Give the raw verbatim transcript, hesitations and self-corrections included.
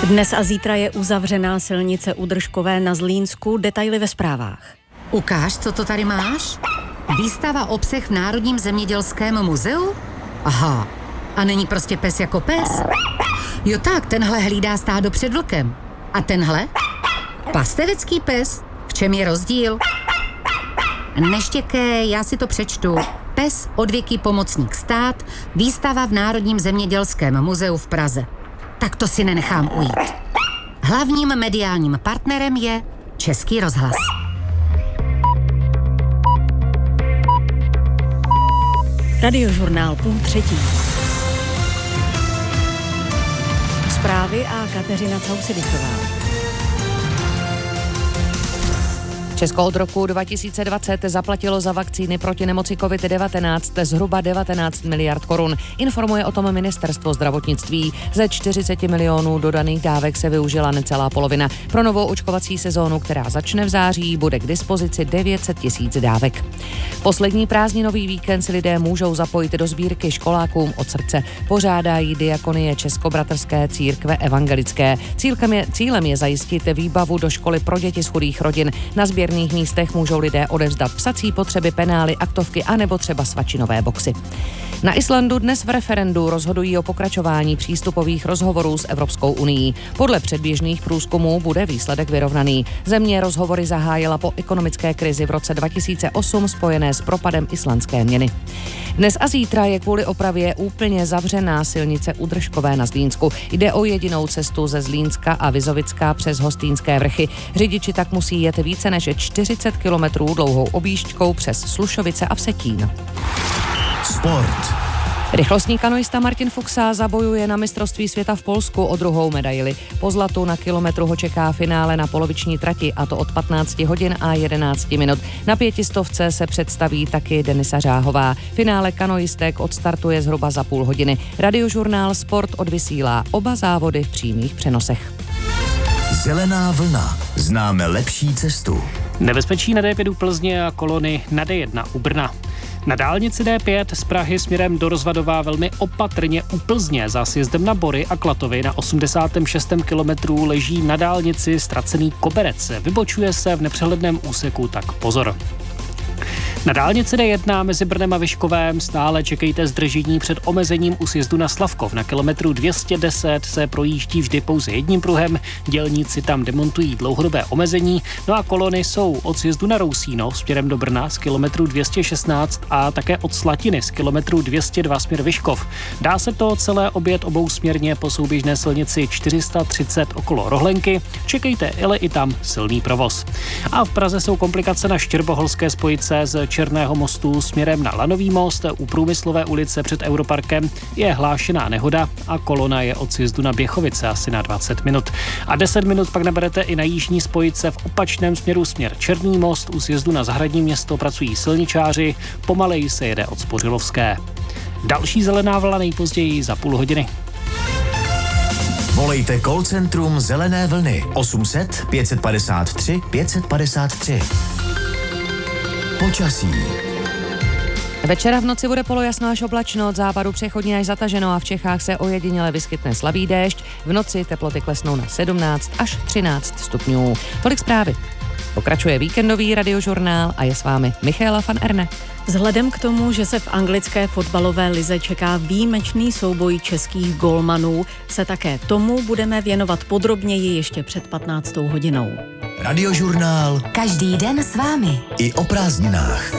Dnes a zítra je uzavřená silnice u Držkové na Zlínsku. Detaily ve zprávách. Ukáž, co to tady máš? Výstava o psech v Národním zemědělském muzeu? Aha, a není prostě pes jako pes? Jo tak, tenhle hlídá stádo před vlkem. A tenhle? Pastevecký pes? V čem je rozdíl? Neštěkej, já si to přečtu. Pes odvěký pomocník stát, výstava v Národním zemědělském muzeu v Praze. Tak to si nenechám ujít. Hlavním mediálním partnerem je Český rozhlas. Radiožurnál půl třetí. Zprávy a Kateřina Causidišová. Česko od roku dva tisíce dvacet zaplatilo za vakcíny proti nemoci covid devatenáct zhruba devatenáct miliard korun. Informuje o tom ministerstvo zdravotnictví. Ze čtyřicet milionů dodaných dávek se využila necelá polovina. Pro novou očkovací sezónu, která začne v září, bude k dispozici devět set tisíc dávek. Poslední prázdninový víkend si lidé můžou zapojit do sbírky Školákům od srdce. Pořádají diakonie Českobratrské církve evangelické. Cílem je, cílem je zajistit výbavu do školy pro děti z chudých rodin. Na sběr v místech můžou lidé odevzdat psací potřeby, penály, aktovky anebo třeba svačinové boxy. Na Islandu dnes v referendu rozhodují o pokračování přístupových rozhovorů s Evropskou unií. Podle předběžných průzkumů bude výsledek vyrovnaný. Země rozhovory zahájila po ekonomické krizi v roce dva tisíce osm spojené s propadem islandské měny. Dnes a zítra je kvůli opravě úplně zavřená silnice u Držkové na Zlínsku. Jde o jedinou cestu ze Zlínska a Vizovická přes Hostýnské vrchy. Řidiči tak musí jet více než čtyřicet kilometrů dlouhou objížďkou přes Slušovice a Vsetín. Sport. Rychlostní kanoista Martin Fuchsa zabojuje na mistrovství světa v Polsku o druhou medaili. Po zlatu na kilometru ho čeká finále na poloviční trati, a to od patnáct hodin a jedenáct minut. Na pětistovce se představí taky Denisa Řáhová. Finále kanoistek odstartuje zhruba za půl hodiny. Radiožurnál Sport odvysílá oba závody v přímých přenosech. Zelená vlna. Známe lepší cestu. Nebezpečí na D pět u Plzně a kolony na D jedna u Brna. Na dálnici D pět z Prahy směrem do Rozvadova velmi opatrně u Plzně za sjezdem na Bory a Klatovy na osmdesátém šestém kilometru leží na dálnici ztracený koberec. Vybočuje se v nepřehledném úseku, tak pozor. Na dálnici D jedna mezi Brnem a Vyškovém stále čekejte zdržení před omezením u sjezdu na Slavkov. Na kilometru dvě stě deset se projíždí vždy pouze jedním pruhem, dělníci tam demontují dlouhodobé omezení, no a kolony jsou od sjezdu na Rousínov směrem do Brna z kilometru dvě stě šestnáct a také od Slatiny z kilometru dvě stě dva směr Vyškov. Dá se to celé objet obousměrně po souběžné silnici čtyři sta třicet okolo Rohlenky. Čekejte, ale i tam silný provoz. A v Praze jsou komplikace na Štěrboholské spojice z Černého mostu směrem na Lanový most. U Průmyslové ulice před Europarkem je hlášená nehoda a kolona je od sjezdu na Běchovice asi na dvacet minut. A deset minut pak naberete i na jižní spojice v opačném směru směr Černý most. U sjezdu na Zahradní město pracují silničáři, pomaleji se jede od Spořilovské. Další zelená vlna nejpozději za půl hodiny. Volejte call centrum Zelené vlny osm set pět padesát tři pět padesát tři. Počasí. Večera v noci bude polojasno až oblačno, od západu přechodně až zataženo a v Čechách se ojediněle vyskytne slabý déšť. V noci teploty klesnou na sedmnáct až třináct stupňů. Tolik zprávy. Pokračuje víkendový radiožurnál a je s vámi Michaela van Erne. Vzhledem k tomu, že se v anglické fotbalové lize čeká výjimečný souboj českých golmanů, se také tomu budeme věnovat podrobněji ještě před patnáctou hodinou. Radiožurnál. Každý den s vámi. I o prázdninách.